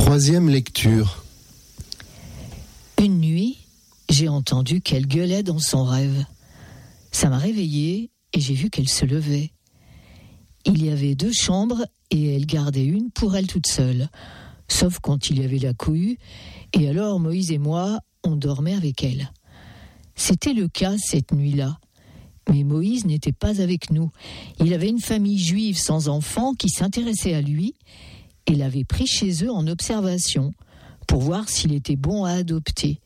Troisième lecture. Une nuit, j'ai entendu qu'elle gueulait dans son rêve. Ça m'a réveillée et j'ai vu qu'elle se levait. Il y avait 2 chambres et elle gardait une pour elle toute seule, sauf quand il y avait la cohue, et alors Moïse et moi, on dormait avec elle. C'était le cas cette nuit-là. Mais Moïse n'était pas avec nous. Il avait une famille juive sans enfants qui s'intéressait à lui et l'avait pris chez eux en observation pour voir s'il était bon à adopter.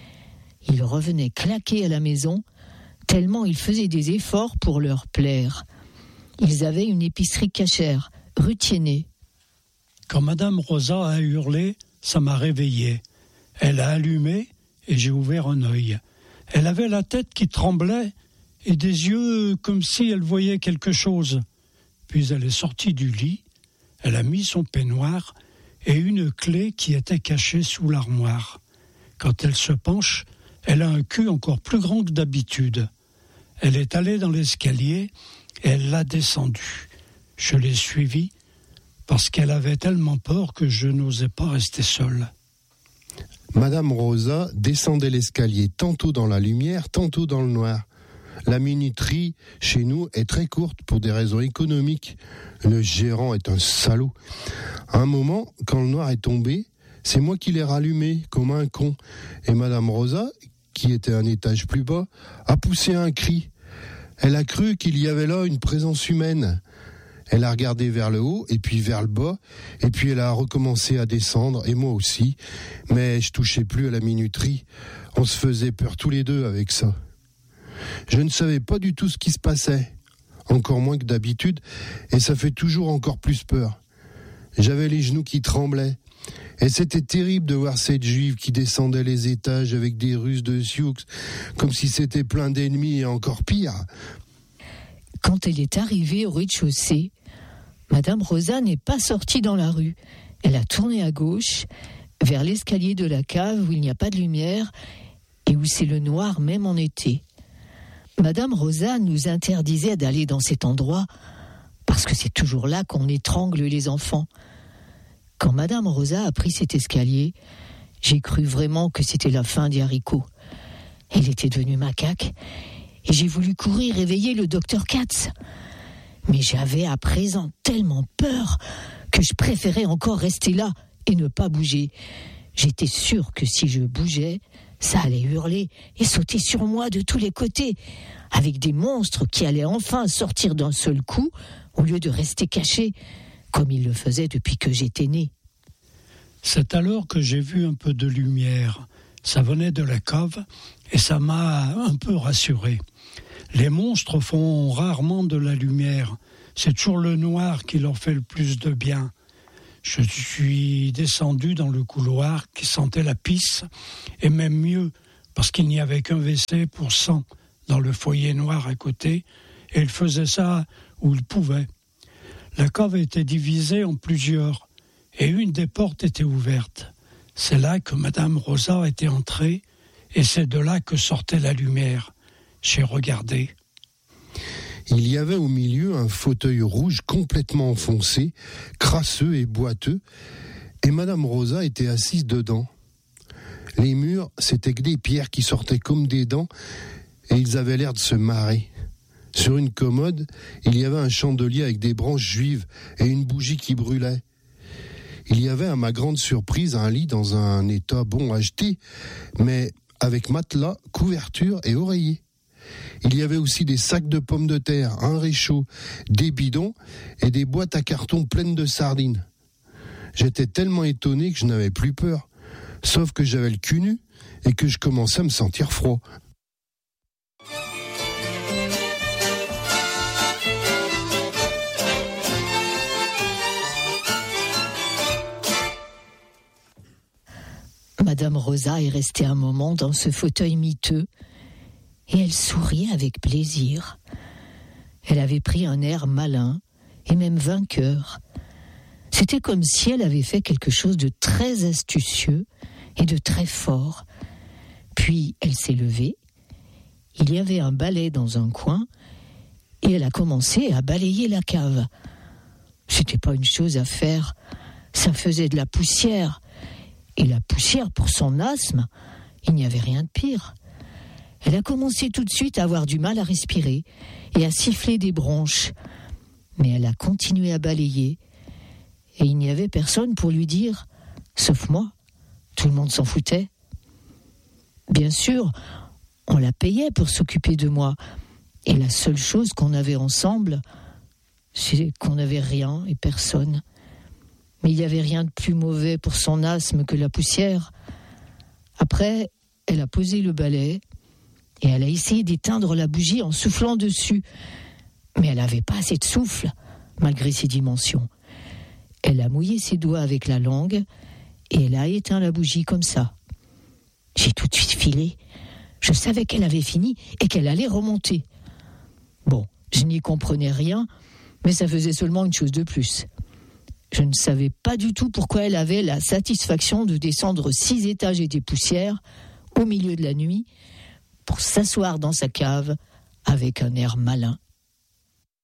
Il revenait claquer à la maison tellement il faisait des efforts pour leur plaire. Ils avaient une épicerie cachère, rue Tiennet. Quand Madame Rosa a hurlé, ça m'a réveillé. Elle a allumé et j'ai ouvert un œil. Elle avait la tête qui tremblait et des yeux comme si elle voyait quelque chose. Puis elle est sortie du lit, elle a mis son peignoir et une clé qui était cachée sous l'armoire. Quand elle se penche, elle a un cul encore plus grand que d'habitude. Elle est allée dans l'escalier et elle l'a descendu. Je l'ai suivie parce qu'elle avait tellement peur que je n'osais pas rester seule. Madame Rosa descendait l'escalier tantôt dans la lumière, tantôt dans le noir. La minuterie, chez nous, est très courte pour des raisons économiques. Le gérant est un salaud. À un moment, quand le noir est tombé, c'est moi qui l'ai rallumé, comme un con. Et Madame Rosa, qui était un étage plus bas, a poussé un cri. Elle a cru qu'il y avait là une présence humaine. Elle a regardé vers le haut, et puis vers le bas, et puis elle a recommencé à descendre, et moi aussi. Mais je touchais plus à la minuterie. On se faisait peur tous les deux avec ça. Je ne savais pas du tout ce qui se passait, encore moins que d'habitude, et ça fait toujours encore plus peur. J'avais les genoux qui tremblaient, et c'était terrible de voir cette juive qui descendait les étages avec des Russes de Sioux, comme si c'était plein d'ennemis et encore pire. Quand elle est arrivée au rez-de-chaussée, Madame Rosa n'est pas sortie dans la rue. Elle a tourné à gauche, vers l'escalier de la cave où il n'y a pas de lumière et où c'est le noir même en été. Madame Rosa nous interdisait d'aller dans cet endroit parce que c'est toujours là qu'on étrangle les enfants. Quand Madame Rosa a pris cet escalier, j'ai cru vraiment que c'était la fin des haricots. Elle était devenue macaque et j'ai voulu courir réveiller le docteur Katz. Mais j'avais à présent tellement peur que je préférais encore rester là et ne pas bouger. J'étais sûre que si je bougeais, ça allait hurler et sauter sur moi de tous les côtés, avec des monstres qui allaient enfin sortir d'un seul coup, au lieu de rester cachés, comme ils le faisaient depuis que j'étais née. C'est alors que j'ai vu un peu de lumière. Ça venait de la cave et ça m'a un peu rassuré. Les monstres font rarement de la lumière. C'est toujours le noir qui leur fait le plus de bien. Je suis descendu dans le couloir qui sentait la pisse, et même mieux, parce qu'il n'y avait qu'un WC pour 100 dans le foyer noir à côté, et il faisait ça où il pouvait. La cave était divisée en plusieurs, et une des portes était ouverte. C'est là que Madame Rosa était entrée, et c'est de là que sortait la lumière. J'ai regardé. Il y avait au milieu un fauteuil rouge complètement enfoncé, crasseux et boiteux, et Madame Rosa était assise dedans. Les murs, c'était que des pierres qui sortaient comme des dents, et ils avaient l'air de se marrer. Sur une commode, il y avait un chandelier avec des branches juives et une bougie qui brûlait. Il y avait, à ma grande surprise, un lit dans un état bon à jeter, mais avec matelas, couverture et oreiller. Il y avait aussi des sacs de pommes de terre, un réchaud, des bidons et des boîtes à carton pleines de sardines. J'étais tellement étonné que je n'avais plus peur, sauf que j'avais le cul nu et que je commençais à me sentir froid. Madame Rosa est restée un moment dans ce fauteuil miteux et elle souriait avec plaisir. Elle avait pris un air malin et même vainqueur. C'était comme si elle avait fait quelque chose de très astucieux et de très fort. Puis elle s'est levée. Il y avait un balai dans un coin et elle a commencé à balayer la cave. C'était pas une chose à faire. Ça faisait de la poussière Et la poussière, pour son asthme, il n'y avait rien de pire. Elle a commencé tout de suite à avoir du mal à respirer et à siffler des bronches. Mais elle a continué à balayer. Et il n'y avait personne pour lui dire, sauf moi. Tout le monde s'en foutait. Bien sûr, on la payait pour s'occuper de moi. Et la seule chose qu'on avait ensemble, c'est qu'on n'avait rien et personne. Mais il n'y avait rien de plus mauvais pour son asthme que la poussière. Après, elle a posé le balai et elle a essayé d'éteindre la bougie en soufflant dessus. Mais elle n'avait pas assez de souffle, malgré ses dimensions. Elle a mouillé ses doigts avec la langue et elle a éteint la bougie comme ça. J'ai tout de suite filé. Je savais qu'elle avait fini et qu'elle allait remonter. Bon, je n'y comprenais rien, mais ça faisait seulement une chose de plus. Je ne savais pas du tout pourquoi elle avait la satisfaction de descendre 6 étages et des poussières au milieu de la nuit pour s'asseoir dans sa cave avec un air malin.